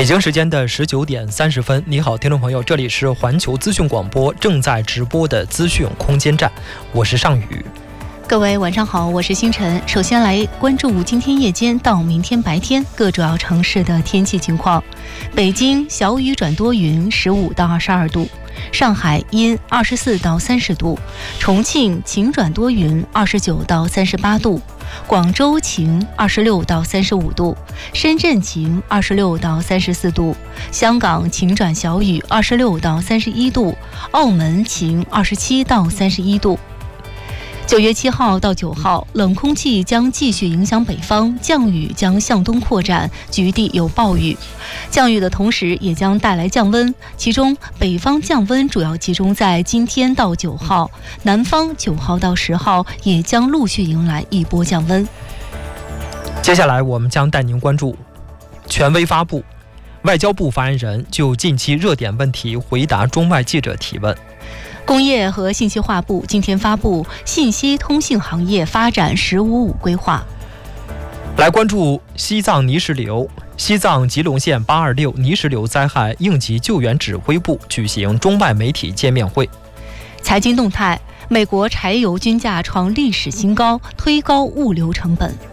北京时间的19点30分，你好，听众朋友，这里是环球资讯广播正在直播的资讯空间站，我是尚宇。 各位晚上好，我是星辰。首先来关注今天夜间到明天白天各主要城市的天气情况。北京小雨转多云，15到22度；上海阴，24到30度；重庆晴转多云，29到38度；广州晴，26到35度；深圳晴，26到34度；香港晴转小雨，26到31度；澳门晴，27到31度。9月7号到9号，冷空气将继续影响北方，降雨将向东扩展，局地有暴雨。降雨的同时也将带来降温，其中北方降温主要集中在今天到9号，南方9号到10号也将陆续迎来一波降温。 接下来我们将带您关注权威发布，外交部发言人就近期热点问题回答中外记者提问。 工业和信息化部今天发布信息通信行业发展“15+5”规划。 来关注西藏泥石流，西藏吉隆县826泥石流灾害应急救援指挥部举行中外媒体见面会。 财经动态，美国柴油均价创历史新高，推高物流成本。